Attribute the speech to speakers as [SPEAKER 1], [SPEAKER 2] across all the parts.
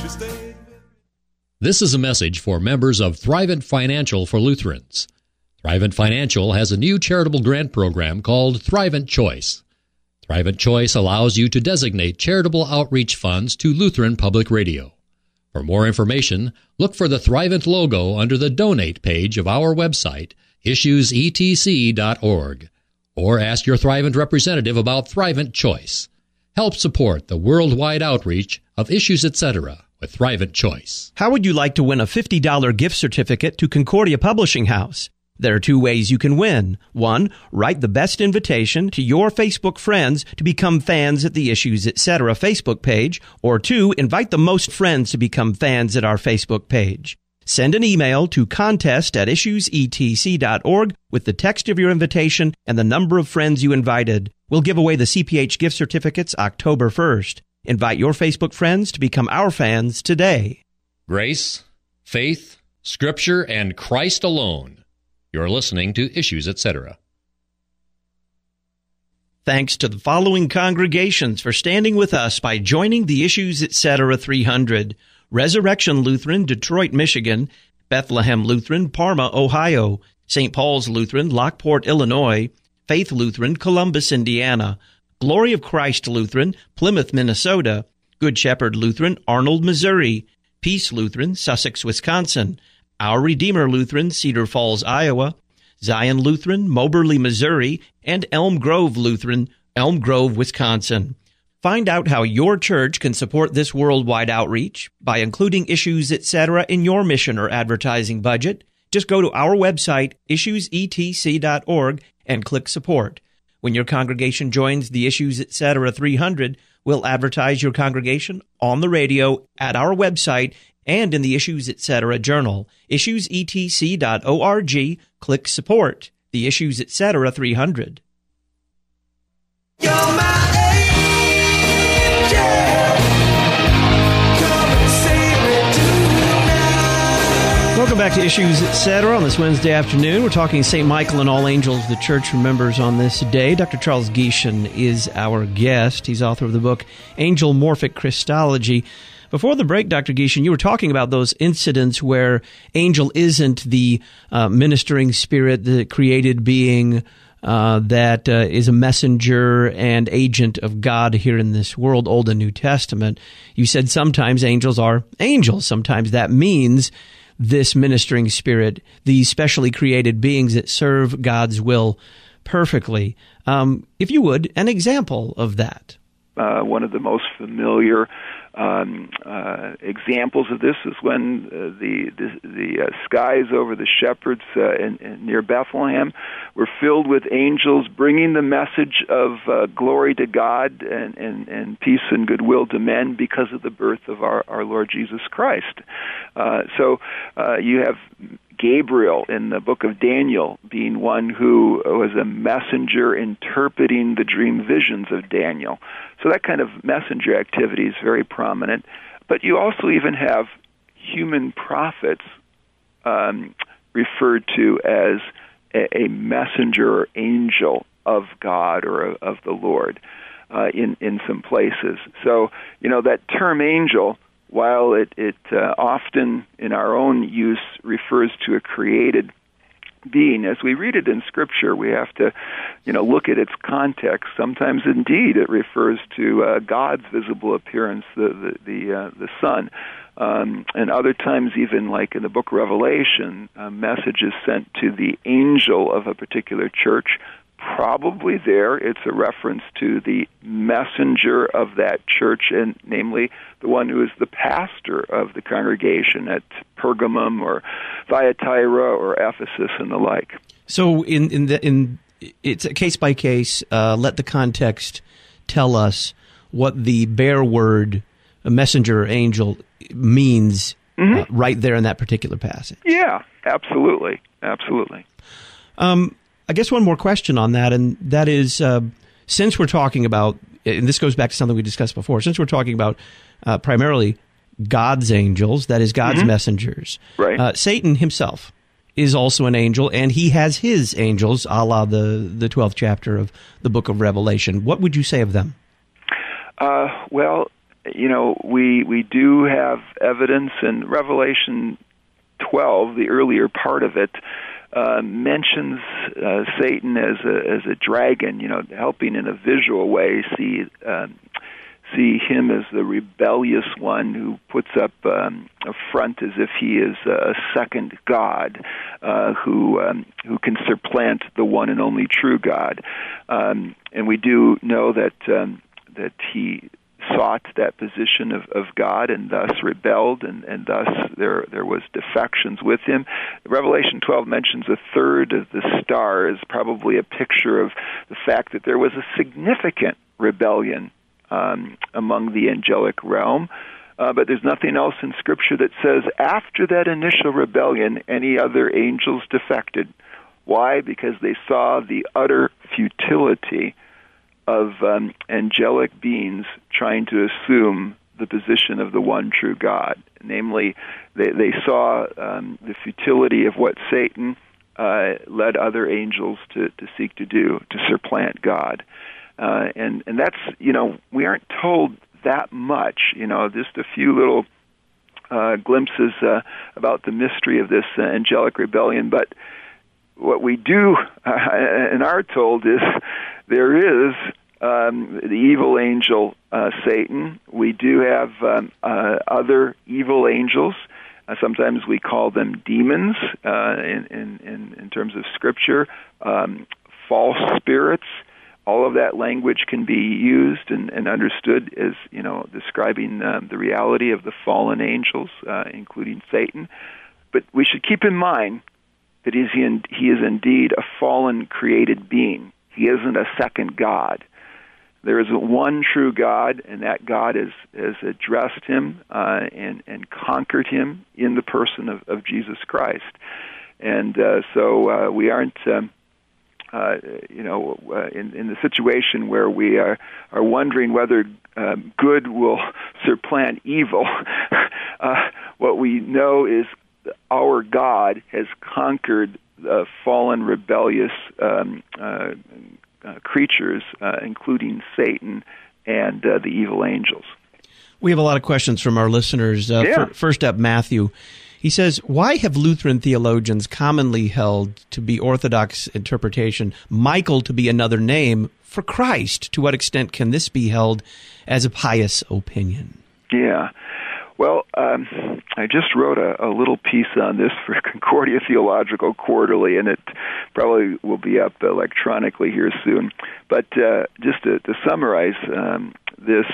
[SPEAKER 1] This is a message for members of Thrivent Financial for Lutherans. Thrivent Financial has a new charitable grant program called Thrivent Choice. Thrivent Choice allows you to designate charitable outreach funds to Lutheran Public Radio. For more information, look for the Thrivent logo under the Donate page of our website, issuesetc.org, or ask your Thrivent representative about Thrivent Choice. Help support the worldwide outreach of Issues Etc. with Thrivent Choice.
[SPEAKER 2] How would you like to win a $50 gift certificate to Concordia Publishing House? There are two ways you can win. One, write the best invitation to your Facebook friends to become fans at the Issues Etc. Facebook page, or two, invite the most friends to become fans at our Facebook page. Send an email to contest@issuesetc.org with the text of your invitation and the number of friends you invited. We'll give away the CPH gift certificates October 1st. Invite your Facebook friends to become our fans today.
[SPEAKER 1] Grace, faith, Scripture, and Christ alone. You're listening to Issues Etc.
[SPEAKER 2] Thanks to the following congregations for standing with us by joining the Issues Etc. 300. Resurrection Lutheran, Detroit, Michigan; Bethlehem Lutheran, Parma, Ohio; St. Paul's Lutheran, Lockport, Illinois; Faith Lutheran, Columbus, Indiana; Glory of Christ Lutheran, Plymouth, Minnesota; Good Shepherd Lutheran, Arnold, Missouri; Peace Lutheran, Sussex, Wisconsin; Our Redeemer Lutheran, Cedar Falls, Iowa; Zion Lutheran, Moberly, Missouri; and Elm Grove Lutheran, Elm Grove, Wisconsin. Find out how your church can support this worldwide outreach by including Issues Etc. in your mission or advertising budget. Just go to our website, issuesetc.org, and click Support. When your congregation joins the Issues Etc. 300, we'll advertise your congregation on the radio, at our website, and in the Issues Etc. journal. issuesetc.org, click Support. The Issues Etc. 300.
[SPEAKER 3] You're my angel. Come and save me tonight.
[SPEAKER 2] Welcome back to Issues Etc. on this Wednesday afternoon. We're talking St. Michael and all angels the Church remembers on this day. Dr. Charles Gieshen is our guest. He's author of the book Angel Morphic Christology. Before the break, Dr. Gieshen, you were talking about those incidents where angel isn't the ministering spirit, the created being that is a messenger and agent of God here in this world, Old and New Testament. You said sometimes angels are angels. Sometimes that means this ministering spirit, these specially created beings that serve God's will perfectly. If you would, an example of that.
[SPEAKER 4] One of the most familiar examples of this is when the skies over the shepherds near Bethlehem were filled with angels bringing the message of glory to God and peace and goodwill to men because of the birth of our Lord Jesus Christ. So you have Gabriel in the book of Daniel being one who was a messenger interpreting the dream visions of Daniel. So that kind of messenger activity is very prominent. But you also even have human prophets referred to as a messenger or angel of God or of the Lord in some places. So, that term angel, while it often in our own use refers to a created being, as we read it in Scripture, we have to, look at its context. Sometimes, indeed, it refers to God's visible appearance, the Son, and other times, even like in the Book of Revelation, a message is sent to the angel of a particular church. Probably there, it's a reference to the messenger of that church, and namely the one who is the pastor of the congregation at Pergamum or Thyatira or Ephesus and the like.
[SPEAKER 2] So, it's a case by case. Let the context tell us what the bare word, a messenger or angel, means right there in that particular passage.
[SPEAKER 4] Yeah, absolutely.
[SPEAKER 2] I guess one more question on that, and that is, since we're talking about, and this goes back to something we discussed before, since we're talking about primarily God's angels, that is God's messengers,
[SPEAKER 4] right.
[SPEAKER 2] Satan himself is also an angel, and he has his angels, a la the 12th chapter of the book of Revelation. What would you say of them?
[SPEAKER 4] Well, we do have evidence in Revelation 12, the earlier part of it, mentions Satan as a dragon, helping in a visual way see him as the rebellious one who puts up a front as if he is a second God, who can supplant the one and only true God. And we do know that he sought that position of God and thus rebelled, and thus there was defections with him. Revelation 12 mentions a third of the stars, probably a picture of the fact that there was a significant rebellion among the angelic realm. But there's nothing else in Scripture that says after that initial rebellion, any other angels defected. Why? Because they saw the utter futility of angelic beings trying to assume the position of the one true God. Namely, they saw the futility of what Satan led other angels to seek to do, to supplant God. And that's, we aren't told that much, just a few little glimpses about the mystery of this angelic rebellion. But what we do and are told is there is the evil angel Satan. We do have other evil angels. Sometimes we call them demons in terms of Scripture, false spirits. All of that language can be used and understood as, describing the reality of the fallen angels, including Satan. But we should keep in mind that he is indeed a fallen created being. He isn't a second God. There is one true God, and that God has addressed him and conquered him in the person of Jesus Christ. And so we aren't... in the situation where we are wondering whether good will supplant evil, what we know is our God has conquered fallen, rebellious creatures, including Satan and the evil angels.
[SPEAKER 2] We have a lot of questions from our listeners. First up, Matthew. He says, why have Lutheran theologians commonly held to be Orthodox interpretation Michael to be another name for Christ? To what extent can this be held as a pious opinion?
[SPEAKER 4] Yeah. Well, I just wrote a little piece on this for Concordia Theological Quarterly, and it probably will be up electronically here soon. But just to summarize this,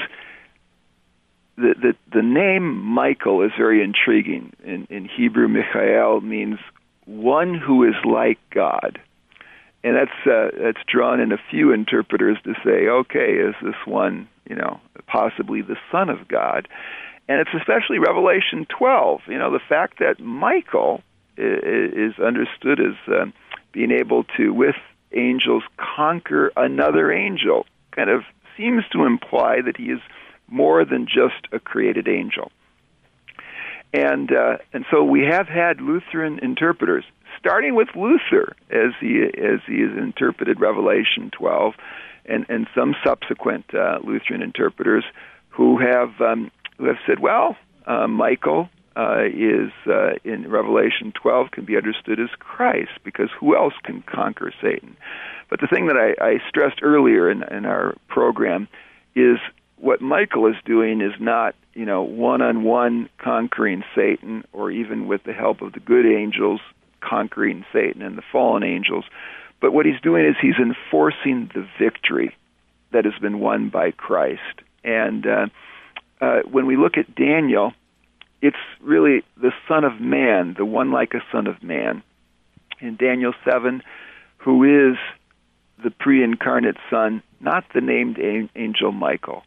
[SPEAKER 4] the name Michael is very intriguing. In Hebrew, Michael means one who is like God. And that's drawn in a few interpreters to say, okay, is this one, possibly the Son of God? And it's especially Revelation 12, the fact that Michael is understood as being able to, with angels, conquer another angel, kind of seems to imply that he is more than just a created angel. And so we have had Lutheran interpreters, starting with Luther as he has interpreted Revelation 12, and some subsequent Lutheran interpreters who have said, well, Michael is in Revelation 12 can be understood as Christ, because who else can conquer Satan? But the thing that I stressed earlier in our program is what Michael is doing is not, one-on-one conquering Satan, or even with the help of the good angels conquering Satan and the fallen angels. But what he's doing is he's enforcing the victory that has been won by Christ. And when we look at Daniel, it's really the Son of Man, the one like a Son of Man, in Daniel 7, who is the pre-incarnate Son, not the named angel Michael.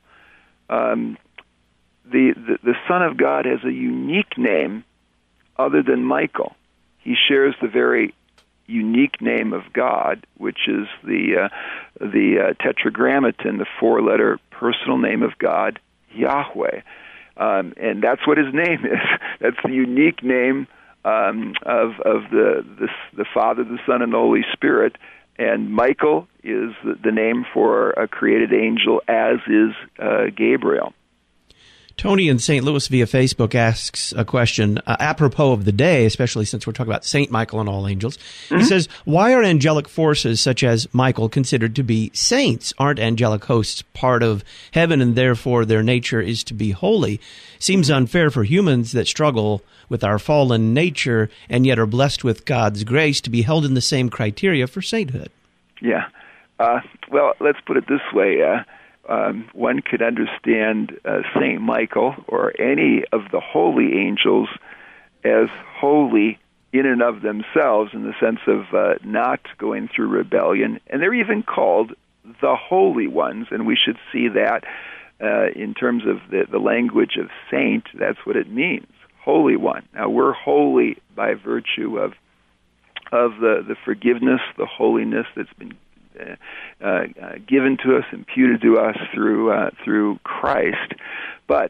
[SPEAKER 4] The Son of God has a unique name other than Michael. He shares the very unique name of God, which is the Tetragrammaton, the four-letter personal name of God, Yahweh. And that's what his name is. That's the unique name of the Father, the Son, and the Holy Spirit. And Michael is the name for a created angel, as is Gabriel.
[SPEAKER 2] Tony in St. Louis via Facebook asks a question apropos of the day, especially since we're talking about Saint Michael and all angels. Mm-hmm. He says, why are angelic forces such as Michael considered to be saints? Aren't angelic hosts part of heaven and therefore their nature is to be holy? Seems unfair for humans that struggle with our fallen nature and yet are blessed with God's grace to be held in the same criteria for sainthood.
[SPEAKER 4] Yeah. Well, let's put it this way. One could understand Saint Michael or any of the holy angels as holy in and of themselves in the sense of not going through rebellion. And they're even called the holy ones, and we should see that in terms of the language of saint. That's what it means, holy one. Now, we're holy by virtue of the forgiveness, the holiness that's been given to us, imputed to us through Christ. But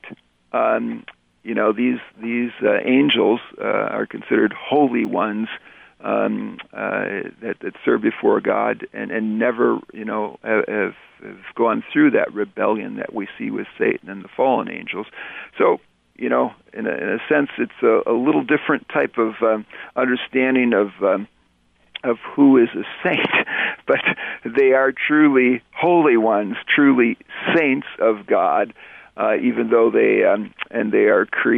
[SPEAKER 4] these angels are considered holy ones that serve before God and never have gone through that rebellion that we see with Satan and the fallen angels. So in a sense, it's a little different type of understanding of who is a saint, but they are truly holy ones, truly saints of God, even though they are created